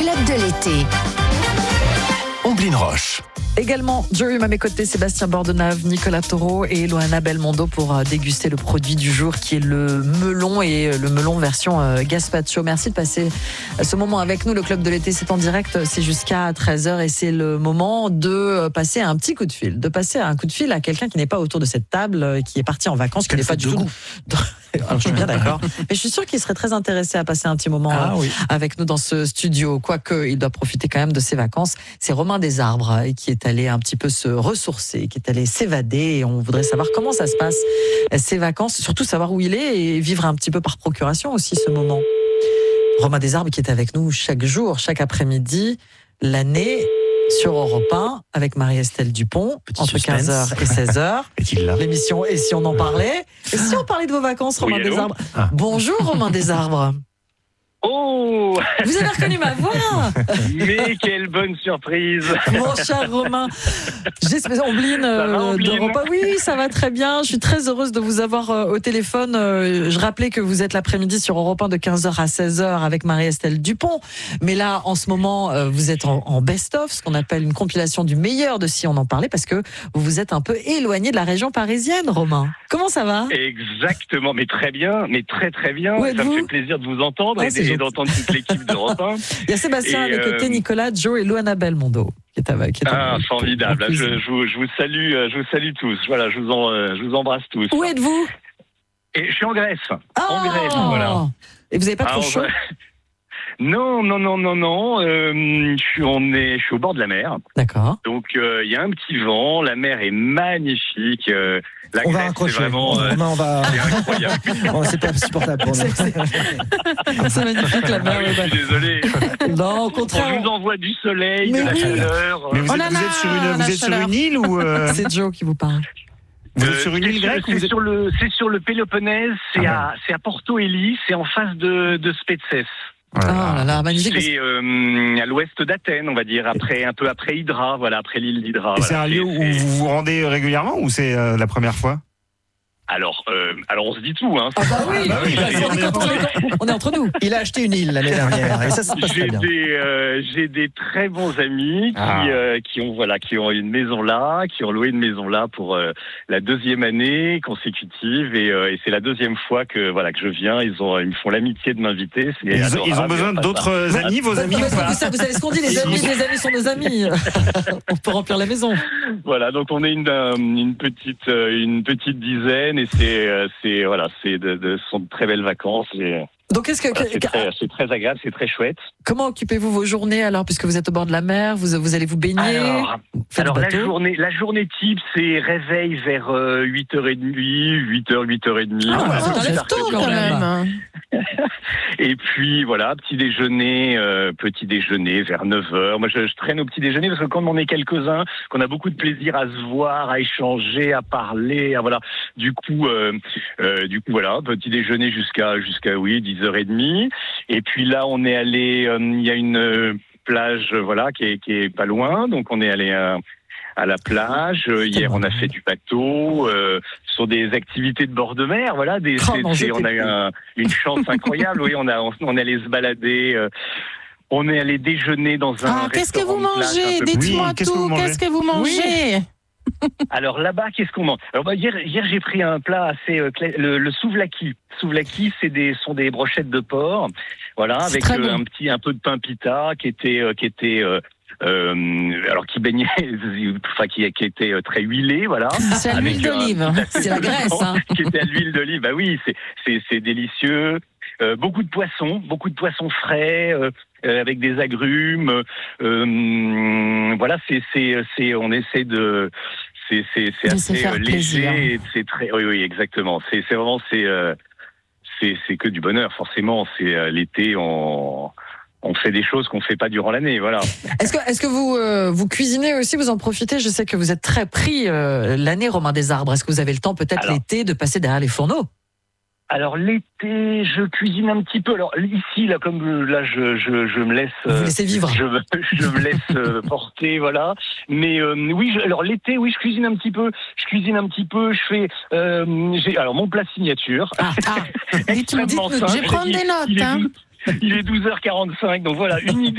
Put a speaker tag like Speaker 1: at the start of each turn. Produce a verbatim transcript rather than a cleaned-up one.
Speaker 1: club de l'été.
Speaker 2: Omblin Roche.
Speaker 3: Également, Joey à mes côtés, Sébastien Bordenave, Nicolas Taureau et Loana Belmondo pour déguster le produit du jour qui est le melon et le melon version gazpacho. Merci de passer ce moment avec nous. Le club de l'été, c'est en direct, c'est jusqu'à treize heures et c'est le moment de passer un petit coup de fil, de passer un coup de fil à quelqu'un qui n'est pas autour de cette table, qui est parti en vacances, qui n'est pas du tout... Alors, je suis bien d'accord. Mais je suis sûre qu'il serait très intéressé à passer un petit moment ah, oui. avec nous dans ce studio. Quoique, il doit profiter quand même de ses vacances. C'est Romain Desarbres qui est allé un petit peu se ressourcer, qui est allé s'évader. Et on voudrait savoir comment ça se passe, ses vacances. Surtout savoir où il est et vivre un petit peu par procuration aussi ce moment. Romain Desarbres qui est avec nous chaque jour, chaque après-midi, l'année... sur Europe un, avec Marie-Estelle Dupont, Petit entre suspense. quinze heures et seize heures. L'émission Et si on en parlait Et si on parlait de vos vacances, Romain oui, Desarbres ah. Bonjour Romain Desarbres.
Speaker 4: Oh,
Speaker 3: vous avez reconnu ma voix.
Speaker 4: Mais quelle bonne surprise.
Speaker 3: Mon cher Romain, j'espère Omblin euh, d'Europe. Oui, ça va très bien. Je suis très heureuse de vous avoir euh, au téléphone. Euh, je rappelais que vous êtes l'après-midi sur Europe un de quinze heures à seize heures avec Marie-Estelle Dupont. Mais là, en ce moment, euh, vous êtes en, en best-of, ce qu'on appelle une compilation du meilleur de Si on en parlait, parce que vous vous êtes un peu éloigné de la région parisienne, Romain. Comment ça va?
Speaker 4: Exactement, mais très bien, mais très très bien.
Speaker 3: Ouais,
Speaker 4: ça
Speaker 3: vous
Speaker 4: me fait plaisir de vous entendre ouais, et, et d'entendre toute l'équipe d'Europe un.
Speaker 3: Il y a Sébastien et à mes côtés, euh... Nicolas, Joe et Loana Belmondo qui est avec.
Speaker 4: Ah, formidable. Là, je, je, vous, je vous salue, je vous salue tous. Voilà, je vous, en, je vous embrasse tous.
Speaker 3: Où êtes-vous?
Speaker 4: Et je suis en Grèce.
Speaker 3: Oh
Speaker 4: en Grèce, voilà.
Speaker 3: Et vous n'avez pas trop
Speaker 4: Alors,
Speaker 3: chaud?
Speaker 4: Non, non, non, non, non. Euh, je suis, on est, je suis au bord de la mer.
Speaker 3: D'accord.
Speaker 4: Donc il euh, y a un petit vent. La mer est magnifique. Euh, la
Speaker 5: on
Speaker 4: Grèce,
Speaker 5: va raccrocher.
Speaker 4: C'est vraiment, euh,
Speaker 5: on va.
Speaker 4: C'est incroyable.
Speaker 5: Oh, c'est pas supportable pour nous.
Speaker 3: C'est magnifique la mer.
Speaker 4: Ah oui, je suis désolé.
Speaker 3: Non, au contraire.
Speaker 4: On vous envoie du soleil,
Speaker 3: mais
Speaker 4: de la
Speaker 3: oui.
Speaker 4: chaleur.
Speaker 2: Mais vous,
Speaker 3: oh
Speaker 2: êtes,
Speaker 3: là
Speaker 2: vous
Speaker 3: là,
Speaker 2: êtes sur une, vous êtes sur une île ou euh...
Speaker 3: C'est Joe qui vous parle.
Speaker 2: Vous
Speaker 4: Euh,
Speaker 2: êtes sur une île grecque?
Speaker 4: C'est
Speaker 2: vous êtes...
Speaker 4: sur le, c'est sur le Péloponnèse. C'est ah, à, c'est à Porto Élie. C'est en face de, de Spetses.
Speaker 3: Voilà. Oh là là, magnifique.
Speaker 4: C'est euh, à l'ouest d'Athènes, on va dire, après un peu après Hydra, voilà, après l'île d'Hydra.
Speaker 2: Et
Speaker 4: voilà.
Speaker 2: c'est un lieu où vous vous rendez régulièrement ou c'est euh, la première fois?
Speaker 4: Alors, euh, alors on se dit tout, hein.
Speaker 3: Ah bah oui, ah bah oui, bah, on, est quand on, est, on est entre nous.
Speaker 5: Il a acheté une île l'année dernière et ça se passe très bien.
Speaker 4: J'ai des, euh, j'ai des très bons amis qui,
Speaker 2: ah.
Speaker 4: euh, qui ont voilà, qui ont une maison là, qui ont loué une maison là pour euh, la deuxième année consécutive et, euh, et c'est la deuxième fois que voilà que je viens. Ils ont, ils me font l'amitié de m'inviter. C'est
Speaker 2: ils,
Speaker 4: adorable,
Speaker 2: ils ont besoin d'autres
Speaker 4: ça.
Speaker 2: amis, vos
Speaker 3: bah,
Speaker 2: amis
Speaker 3: bah,
Speaker 2: ou pas?
Speaker 3: vous, savez, vous savez ce qu'on dit, les amis, les amis sont nos amis. On peut remplir la maison.
Speaker 4: Voilà, donc on est une, une petite, une petite dizaine et c'est C'est voilà, c'est de, de sont de très belles vacances. Et,
Speaker 3: Donc est-ce que,
Speaker 4: voilà,
Speaker 3: que
Speaker 4: c'est, très, c'est très agréable, c'est très chouette.
Speaker 3: Comment occupez-vous vos journées alors, puisque vous êtes au bord de la mer, vous vous allez vous baigner?
Speaker 4: Alors, alors la journée, la journée type, c'est réveil vers euh, huit heures trente, huit heures, huit heures trente.
Speaker 3: Ah, ouais,
Speaker 4: voilà,
Speaker 3: c'est tôt quand même.
Speaker 4: Et puis voilà, petit déjeuner, euh, petit déjeuner vers neuf heures. Moi, je, je traîne au petit déjeuner parce que quand on est quelques-uns, qu'on a beaucoup de plaisir à se voir, à échanger, à parler, à, voilà. Du coup, euh, euh, du coup voilà, petit déjeuner jusqu'à jusqu'à oui dix heures trente. Et puis là, on est allé, il euh, y a une euh, plage, voilà, qui est qui est pas loin, donc on est allé à à la plage. Euh, hier, on a fait du bateau, euh, sur des activités de bord de mer. Voilà, des,
Speaker 3: oh,
Speaker 4: c'est,
Speaker 3: non,
Speaker 4: c'est, on a eu un, une chance incroyable. Oui, on a, on, on est allé se balader. Euh, on est allé déjeuner dans un.
Speaker 6: Ah, qu'est-ce que vous mangez? Dites-moi
Speaker 2: oui, qu'est-ce
Speaker 6: tout.
Speaker 2: Que
Speaker 6: qu'est-ce que vous mangez?
Speaker 4: Oui. Alors là-bas, qu'est-ce qu'on mange? Alors bah, hier, hier, j'ai pris un plat assez euh, clé, le, le souvlaki. Souvlaki, c'est des, sont des brochettes de porc. Voilà,
Speaker 3: c'est
Speaker 4: avec euh,
Speaker 3: bon.
Speaker 4: un petit, un peu de pain pita qui était, euh, qui était. Euh, Euh, alors qui baignait, enfin qui, qui était très huilé, voilà.
Speaker 6: C'est à l'huile d'olive.
Speaker 3: C'est la graisse, hein.
Speaker 4: Qui était à l'huile d'olive. Bah oui, c'est c'est, c'est délicieux. Euh, beaucoup de poissons, beaucoup de poissons frais, euh, euh, avec des agrumes. Euh, voilà, c'est c'est c'est on essaie de c'est c'est c'est assez euh, léger. Et c'est très oui oui exactement. C'est c'est vraiment c'est euh, c'est c'est que du bonheur forcément. C'est euh, l'été on On fait des choses qu'on ne fait pas durant l'année, voilà.
Speaker 3: Est-ce que, est-ce que vous, euh, vous cuisinez aussi, vous en profitez? Je sais que vous êtes très pris euh, l'année, Romain Desarbres. Est-ce que vous avez le temps, peut-être alors, l'été, de passer derrière les fourneaux?
Speaker 4: Alors l'été, je cuisine un petit peu. Alors ici, là, comme là, je, je, je me laisse,
Speaker 3: vous laissez vivre.
Speaker 4: Je, je me laisse porter, voilà. Mais euh, oui, je, alors l'été, oui, je cuisine un petit peu. Je cuisine un petit peu. Je fais, euh, j'ai alors mon plat signature.
Speaker 6: Ah, ah. Dites-moi, dites-moi, je vais prendre des notes.
Speaker 4: Il est,
Speaker 6: hein.
Speaker 4: il est douze heures quarante-cinq, donc voilà une idée.